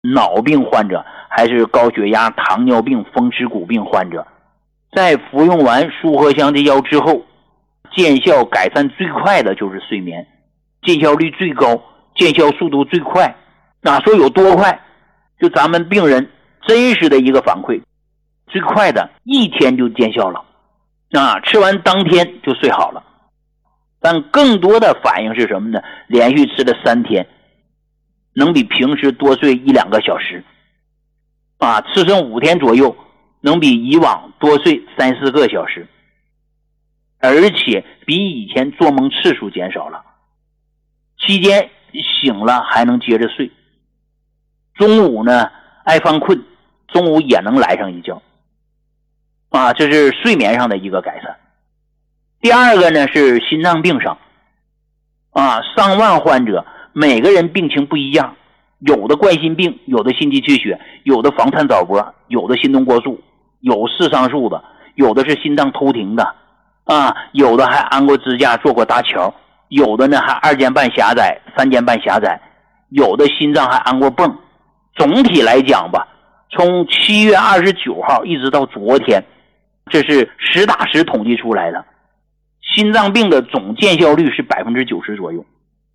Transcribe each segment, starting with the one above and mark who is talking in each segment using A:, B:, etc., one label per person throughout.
A: 脑病患者还是高血压、糖尿病、风湿骨病患者，在服用完舒和香这药之后，见效改善最快的就是睡眠，见效率最高，见效速度最快。说有多快？就咱们病人真实的一个反馈，最快的1天就见效了，吃完当天就睡好了。但更多的反应是什么呢？连续吃了3天，能比平时多睡1-2个小时，吃剩5天左右，能比以往多睡3-4个小时，而且比以前做梦次数减少了，期间醒了还能接着睡，中午呢爱犯困，中午也能来上一觉，这是睡眠上的一个改善。第二个呢是心脏病上，上万患者，每个人病情不一样，有的冠心病，有的心肌缺血，有的房颤早搏，有的心动过速，有视上述的，有的是心脏偷停的，有的还安过支架做过搭桥，有的呢还2间半狭窄、3间半狭窄，有的心脏还安过泵。总体来讲吧，从7月29号一直到昨天，这是实打实统计出来的，心脏病的总见效率是 90% 左右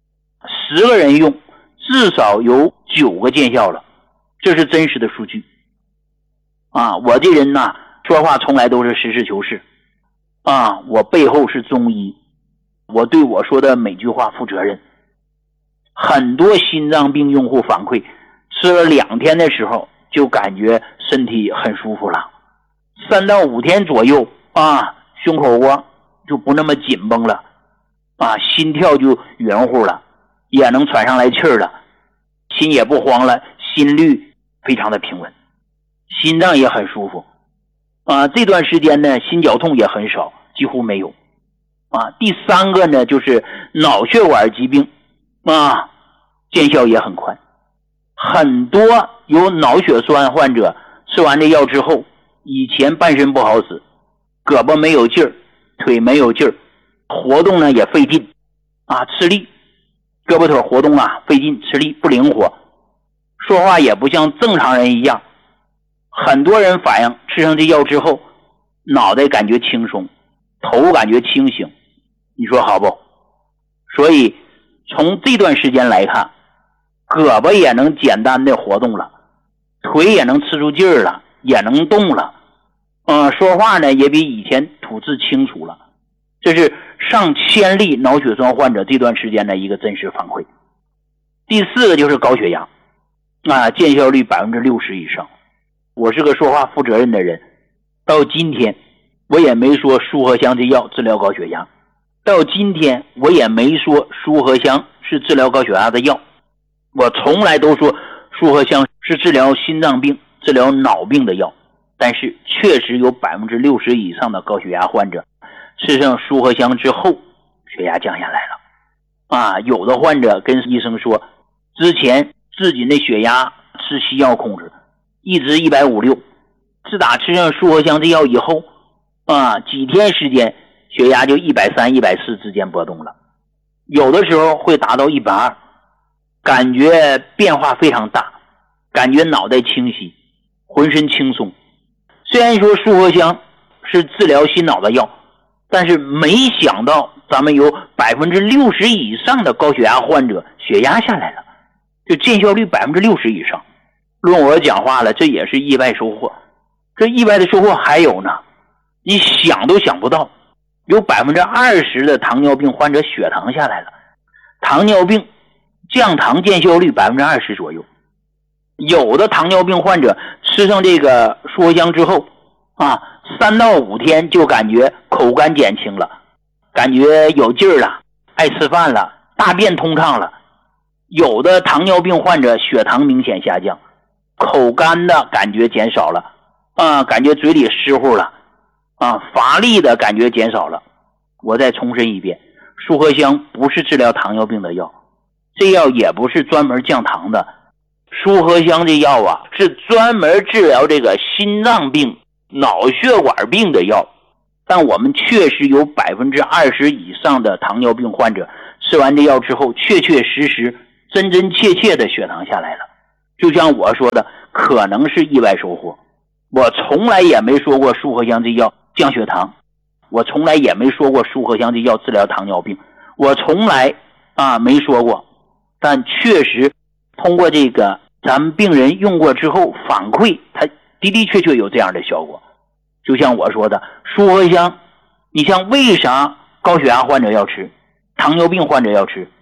A: ，10个人用至少有9个见效了，这是真实的数据。我这人呢说话从来都是实事求是，我背后是中医，我对我说的每句话负责任。很多心脏病用户反馈，吃了2天的时候就感觉身体很舒服了，3到5天左右胸口窝就不那么紧绷了，心跳就圆乎了，也能喘上来气儿了，心也不慌了，心率非常的平稳，心脏也很舒服。这段时间呢心绞痛也很少，几乎没有。第3个呢就是脑血管疾病，见效也很快。很多有脑血栓患者吃完这药之后，以前半身不好使，胳膊没有劲儿，腿没有劲儿，活动呢也费劲，吃力，胳膊腿活动费劲，吃力，不灵活，说话也不像正常人一样。很多人反映吃上这药之后，脑袋感觉轻松，头感觉清醒，你说好不？所以从这段时间来看，胳膊也能简单的活动了，腿也能吃出劲儿了，也能动了，说话呢也比以前吐字清楚了。这是上千例脑血栓患者这段时间的一个真实反馈。第4个就是高血压，见效率 60% 以上。我是个说话负责任的人，到今天我也没说舒和香这药治疗高血压，到今天我也没说舒和香是治疗高血压的药，我从来都说舒和香是治疗心脏病、治疗脑病的药。但是确实有 60% 以上的高血压患者吃上舒和香之后血压降下来了。有的患者跟医生说，之前自己那血压吃西药控制，一直150，自打吃上舒和香这药以后，几天时间血压就130、140之间波动了，有的时候会达到120，感觉变化非常大，感觉脑袋清晰，浑身轻松。虽然说舒和香是治疗心脑的药，但是没想到咱们有 60% 以上的高血压患者血压下来了，就见效率 60% 以上。论我讲话了，这也是意外收获。这意外的收获还有呢，你想都想不到，有 20% 的糖尿病患者血糖下来了，糖尿病降糖见效率 20% 左右。有的糖尿病患者吃上这个舒和香之后3到5天就感觉口干减轻了，感觉有劲儿了，爱吃饭了，大便通畅了。有的糖尿病患者血糖明显下降，口干的感觉减少了，感觉嘴里湿乎了，乏力的感觉减少了。我再重申一遍，舒和香不是治疗糖尿病的药，这药也不是专门降糖的。舒和香这药是专门治疗这个心脏病、脑血管病的药，但我们确实有 20% 以上的糖尿病患者吃完这药之后，确确实实真真切切的血糖下来了。 就像我说的，可能是意外收获。我从来也没说过舒合香这药降血糖，我从来也没说过舒合香这药治疗糖尿病，我从来没说过。但确实通过这个咱们病人用过之后反馈，它的的确确有这样的效果。就像我说的，舒合香，你像为啥高血压患者要吃，糖尿病患者要吃？